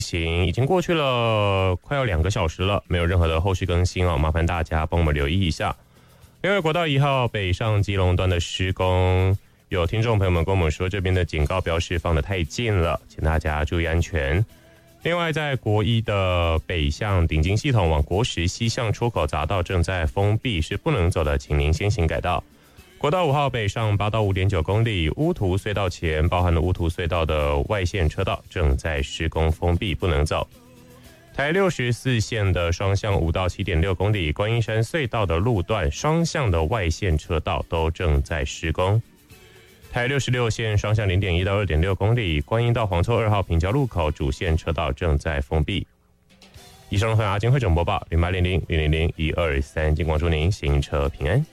行，已经过去了快要2个小时了，没有任何的后续更新哦，麻烦大家帮我们留意一下。另外，国道1号北上基隆段的施工，有听众朋友们跟我们说，这边的警告标示放得太近了，请大家注意安全。另外，在国1的北向顶金系统往国10西向出口匝道正在封闭，是不能走的，请您先行改道。国道5号北上8到5.9公里，乌涂隧道前包含了乌涂隧道的外线车道正在施工封闭，不能走。台64线的双向5到7.6公里，观音山隧道的路段双向的外线车道都正在施工。台66线双向0.1到2.6公里，观音到黄厝2号平交路口主线车道正在封闭。以上是阿金会整播报，0800000123，金广祝您行车平安。